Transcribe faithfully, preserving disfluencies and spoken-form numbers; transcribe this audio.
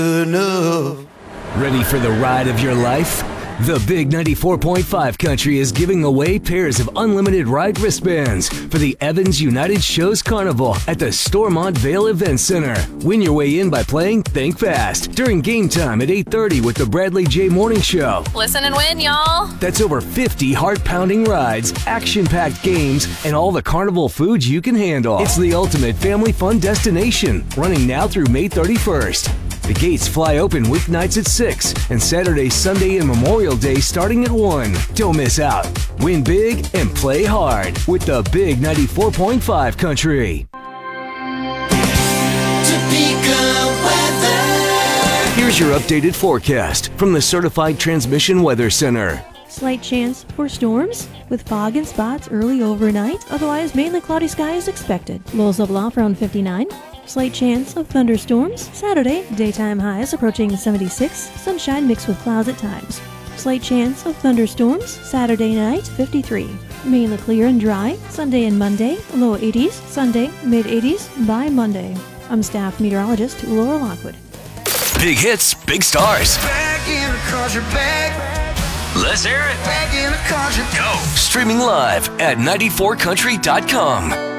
enough. Ready for the ride of your life? The Big ninety-four point five Country is giving away pairs of unlimited ride wristbands for the Evans United Shows Carnival at the Stormont Vale Event Center. Win your way in by playing Think Fast during game time at eight thirty with the Bradley J. Morning Show. Listen and win, y'all. That's over fifty heart-pounding rides, action-packed games, and all the carnival foods you can handle. It's the ultimate family fun destination, running now through May thirty-first. The gates fly open weeknights at six and Saturday, Sunday, and Memorial Day starting at one. Don't miss out. Win big and play hard with the Big ninety-four point five Country. Topeka weather. Here's your updated forecast from the Certified Transmission Weather Center. Slight chance for storms, with fog and spots early overnight. Otherwise, mainly cloudy skies expected. Lows level off around fifty-nine. Slight chance of thunderstorms. Saturday, daytime highs approaching seventy-six. Sunshine mixed with clouds at times. Slight chance of thunderstorms. Saturday night, fifty-three. Mainly clear and dry. Sunday and Monday, low eighties. Sunday, mid eighties by Monday. I'm staff meteorologist Laura Lockwood. Big hits, big stars. Back in the country, back. Let's hear it. Back in the country. Go. Streaming live at ninety-four country dot com.